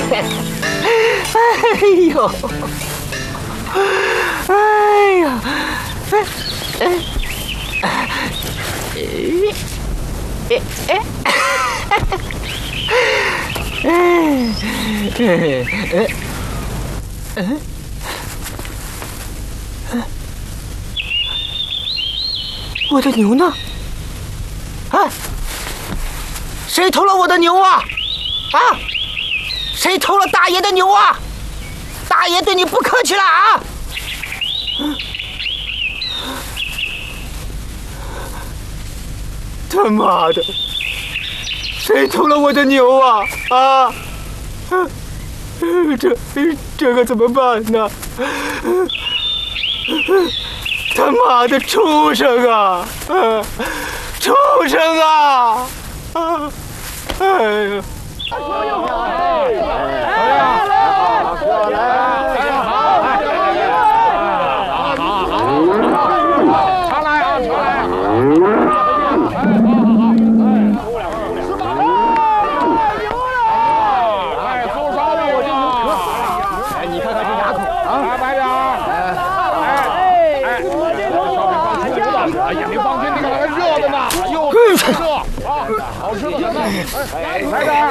哎呦，哎呀，我的牛呢？啊！谁偷了我的牛啊？啊！谁偷了大爷的牛啊？大爷对你不客气了啊！他妈的！谁偷了我的牛啊？啊！这可怎么办呢？他妈的畜生啊！畜生啊！哎呀！ 好吃的很呢，来点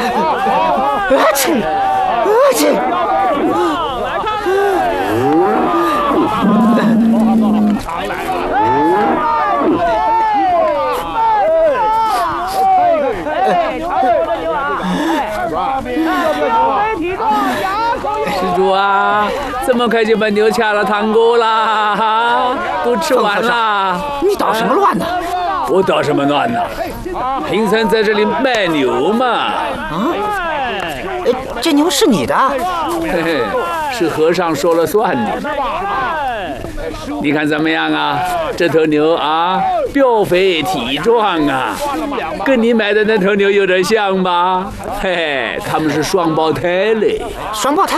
施主啊，这么快就把牛掐了汤锅啦？哈，都吃完了。 你捣什么乱呢？ 我捣什么乱呢？平常在这里卖牛嘛。 啊？这牛是你的？ 嘿嘿，是和尚说了算的。你看怎么样啊？这头牛啊，膘肥体壮啊，跟你买的那头牛有点像吧？嘿嘿，他们是双胞胎嘞。 双胞胎？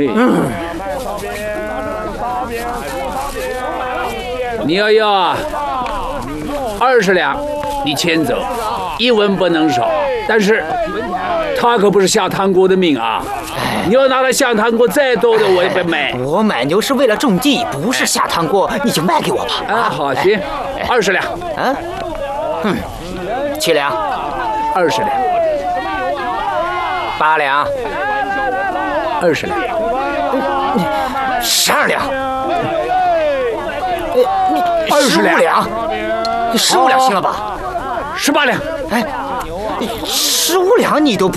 你要啊，20两，你牵走，1文不能少。但是，他可不是下汤锅的命啊！你要拿来下汤锅，再多的我也不买。 我买牛是为了种地，不是下汤锅，你就卖给我吧。 啊，好，行，20两。 啊，7两 ，20两 ，8两 ，20两 ，12两 ，20 两，15两行了吧 ？18两。 哎，15两你都不